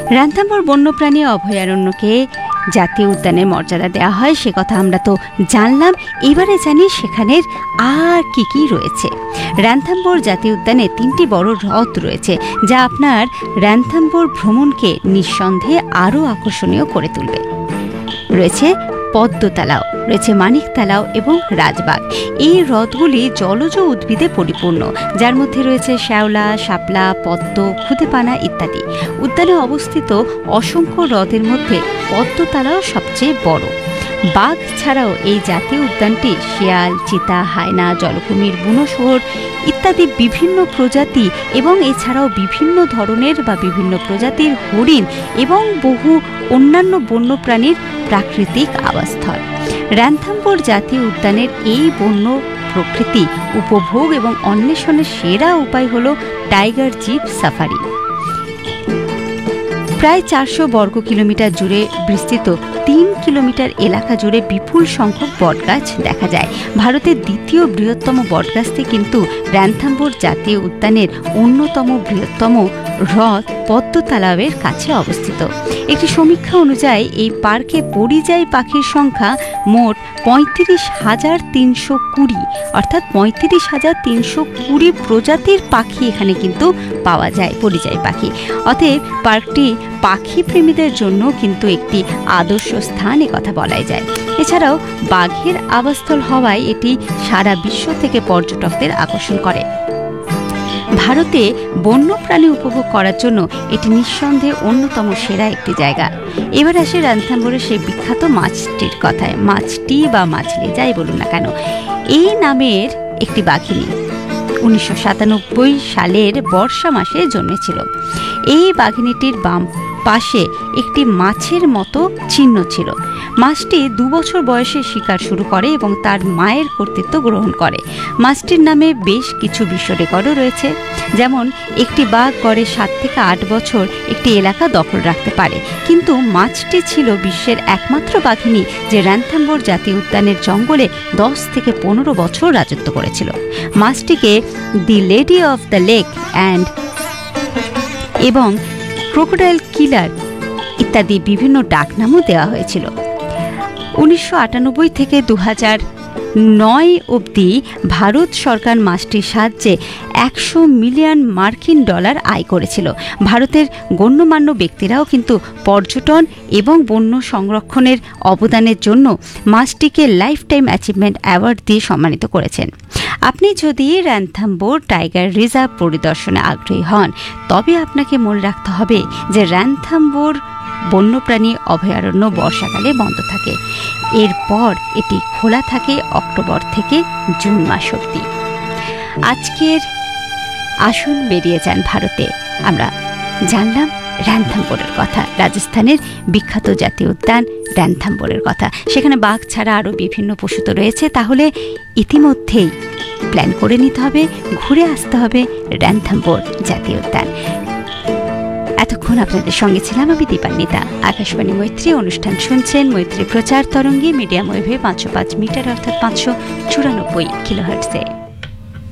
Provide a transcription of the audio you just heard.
রান্থাম্বর বন্যপ্রাণী অভয়ারণ্যকে জাতীয় উদ্যানের মর্যাদা দেওয়া হয়, সে কথা আমরা তো জানলাম। এবারে জানি সেখানের আর কি কি রয়েছে। রান্থাম্বর জাতীয় উদ্যানে 3টি বড় হ্রদ রয়েছে, যা আপনার রান্থাম্বর ভ্রমণকে নিঃসন্দেহে আরও আকর্ষণীয় করে তুলবে। রয়েছে পদ্মতালাও, রয়েছে মানিকতালাও এবং রাজবাগ। এই হ্রদগুলি জলজ উদ্ভিদে পরিপূর্ণ, যার মধ্যে রয়েছে শ্যাওলা, শাপলা, পদ্ম, খুদেপানা ইত্যাদি। উদ্যানে অবস্থিত অসংখ্য হ্রদের মধ্যে পদ্মতালাও সবচেয়ে বড়। বাঘ ছাড়াও এই জাতীয় উদ্যানটি শিয়াল, চিতা, হায়না, জলকুমির, বুনো শুয়োর ইত্যাদি বিভিন্ন প্রজাতি এবং এছাড়াও বিভিন্ন ধরনের বা বিভিন্ন প্রজাতির হরিণ এবং বহু অন্যান্য বন্যপ্রাণীর প্রাকৃতিক আবাসস্থল। রান্থাম্বর জাতীয় উদ্যানের এই বন্য প্রকৃতি উপভোগ এবং অন্বেষণের সেরা উপায় হল টাইগার জিপ সাফারি। প্রায় 400 বর্গ কিলোমিটার জুড়ে বিস্তৃত 3 কিলোমিটার এলাকা জুড়ে বিপুল সংখ্যক বটগাছ দেখা যায়। ভারতের দ্বিতীয় বৃহত্তম বটগাছটি কিন্তু রান্থাম্বর জাতীয় উদ্যানের অন্যতম বৃহত্তম হ্রদ পদ্মতালাওয়ের কাছে অবস্থিত। একটি সমীক্ষা অনুযায়ী এই পার্কে পরিযায়ী পাখির সংখ্যা মোট 35,320, অর্থাৎ 35,320 প্রজাতির পাখি এখানে কিন্তু পাওয়া যায়, পরিযায়ী পাখি। অতএব পার্কটি পাখি প্রেমীদের জন্য কিন্তু একটি আদর্শ স্থান, কথা বলাই যায়। এছাড়াও বাঘের আবাসস্থল হওয়ায় এটি সারা বিশ্ব থেকে পর্যটকদের আকর্ষণ করে। ভারতে বন্যপ্রাণী উপভোগ করার জন্য এটি নিঃসন্দেহে অন্যতম সেরা একটি জায়গা। এবার আসে রান্থাম্বরের সেই বিখ্যাত মাছটির কথায়। মাছটি বা মাছলি যাই বলুন না কেন, এই নামের একটি বাঘিনী 1997 সালের বর্ষা মাসে জন্মেছিল। এই বাঘিনীটির বাম পাশে একটি মাছের মতো চিহ্ন ছিল। মাছটি 2 বছর বয়সে শিকার শুরু করে এবং তার মায়ের কর্তৃত্ব গ্রহণ করে। মাছটির নামে বেশ কিছু বিশ্ব রেকর্ডও রয়েছে, যেমন একটি বাঘ গড়ে 7 থেকে 8 বছর একটি এলাকা দখল রাখতে পারে। কিন্তু মাছটি ছিল বিশ্বের একমাত্র বাঘিনী যে রান্থাম্বর জাতীয় উদ্যানের জঙ্গলে 10 থেকে 15 বছর রাজত্ব করেছিল। মাছটিকে দি লেডি অফ দ্য লেক এবং ক্রোকোডাইল কিলার ইত্যাদি বিভিন্ন ডাকনামও দেওয়া হয়েছিল। 1998 থেকে 2009 অবধি ভারত সরকার মাছটির সাহায্যে $100 মিলিয়ন আয় করেছিল। ভারতের গণ্যমান্য ব্যক্তিরাও কিন্তু পর্যটন এবং বন্য সংরক্ষণের অবদানের জন্য মাছটিকে লাইফ টাইম অ্যাচিভমেন্ট অ্যাওয়ার্ড দিয়ে সম্মানিত করেছেন। আপনি যদি রান্থাম্বর টাইগার রিজার্ভ পরিদর্শনে আগ্রহী হন, তবে আপনাকে মনে রাখতে হবে যে রান্থাম্বর বন্যপ্রাণী অভয়ারণ্য বর্ষাকালে বন্ধ থাকে। এরপর এটি খোলা থাকে অক্টোবর থেকে জুন মাস অবধি। আজকের আসুন বেরিয়ে যান ভারতে, আমরা জানলাম রান্থাম্বরের কথা, রাজস্থানের বিখ্যাত জাতীয় উদ্যান রান্থাম্বরের কথা। সেখানে বাঘ ছাড়া আরও বিভিন্ন পশু তো রয়েছে, তাহলে ইতিমধ্যেই প্ল্যান করে নিতে হবে, ঘুরে আসতে হবে রান্থাম্বর জাতীয় উদ্যান। এতক্ষণ আপনাদের সঙ্গে ছিলাম আমি দীপান্বিতা। আকাশবাণী মৈত্রী অনুষ্ঠান শুনছেন মৈত্রী প্রচার তরঙ্গে, মিডিয়াম ওয়েভে 505 মিটার অর্থাৎ 594 কিলোহার্টজে।